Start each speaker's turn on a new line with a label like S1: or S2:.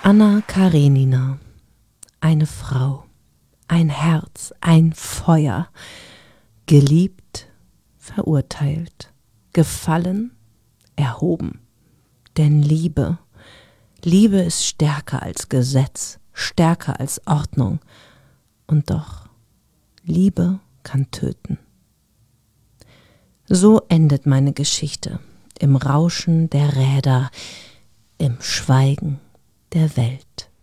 S1: Anna Karenina, eine Frau, ein Herz, ein Feuer, geliebt, verurteilt, gefallen, erhoben. Denn Liebe ist stärker als Gesetz, stärker als Ordnung. Und doch, Liebe kann töten. So endet meine Geschichte, im Rauschen der Räder, im Schweigen der Welt.